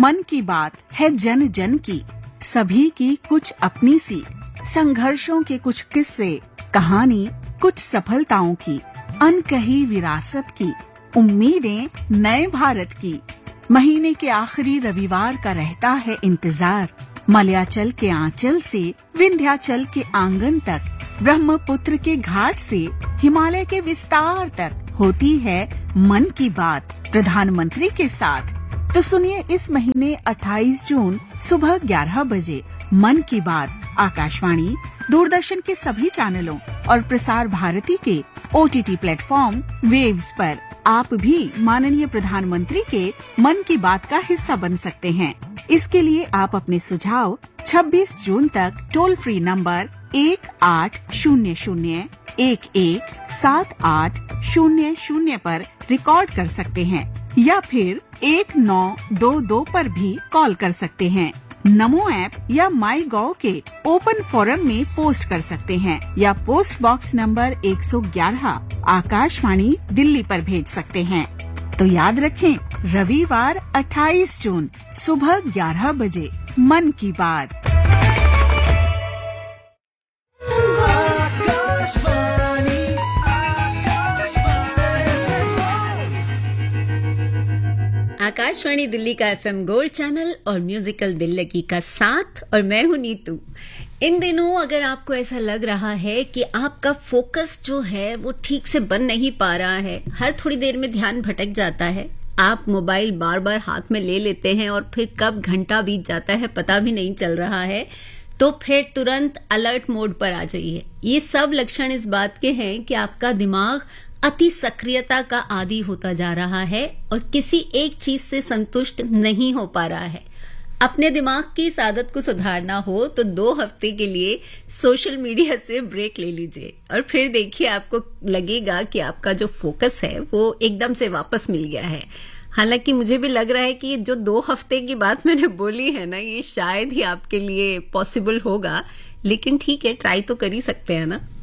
मन की बात है जन जन की, सभी की कुछ अपनी सी, संघर्षों के कुछ किस्से, कहानी कुछ सफलताओं की, अनकही विरासत की, उम्मीदें नए भारत की। महीने के आखिरी रविवार का रहता है इंतजार, मलयाचल के आंचल से विंध्याचल के आंगन तक, ब्रह्मपुत्र के घाट से हिमालय के विस्तार तक होती है मन की बात प्रधानमंत्री के साथ। तो सुनिए इस महीने 28 जून सुबह 11 बजे मन की बात आकाशवाणी, दूरदर्शन के सभी चैनलों और प्रसार भारती के OTT प्लेटफॉर्म वेव्स पर। आप भी माननीय प्रधानमंत्री के मन की बात का हिस्सा बन सकते हैं। इसके लिए आप अपने सुझाव 26 जून तक टोल फ्री नंबर 1800-117800 पर रिकॉर्ड कर सकते हैं या फिर 1922 पर भी कॉल कर सकते हैं। नमो ऐप या माई गॉव के ओपन फोरम में पोस्ट कर सकते हैं या post box number 111 Akashvani Delhi पर भेज सकते हैं। तो याद रखें, रविवार 28 जून सुबह 11 बजे मन की बात। आकाशवाणी दिल्ली का FM गोल्ड चैनल और म्यूजिकल दिल्लगी का साथ, और मैं हूं नीतू। इन दिनों अगर आपको ऐसा लग रहा है कि आपका फोकस जो है वो ठीक से बन नहीं पा रहा है, हर थोड़ी देर में ध्यान भटक जाता है, आप मोबाइल बार बार हाथ में ले लेते हैं और फिर कब घंटा बीत जाता है पता भी नहीं चल रहा है, तो फिर तुरंत अलर्ट मोड पर आ जाइए। ये सब लक्षण इस बात के हैं कि आपका दिमाग अति सक्रियता का आदी होता जा रहा है और किसी एक चीज से संतुष्ट नहीं हो पा रहा है। अपने दिमाग की इस आदत को सुधारना हो तो 2 हफ्ते के लिए सोशल मीडिया से ब्रेक ले लीजिए और फिर देखिए आपको लगेगा कि आपका जो फोकस है वो एकदम से वापस मिल गया है। हालांकि मुझे भी लग रहा है कि जो 2 हफ्ते की बात मैंने बोली है ना, ये शायद ही आपके लिए पॉसिबल होगा, लेकिन ठीक है, ट्राई तो कर ही सकते हैं ना।